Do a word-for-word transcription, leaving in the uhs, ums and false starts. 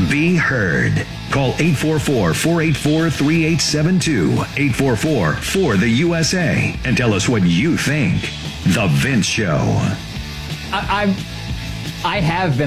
be heard. Call eight four four, four eight four, three eight seven two, eight four four, four the U S A, and tell us what you think. The Vince Show. I, I've, I have been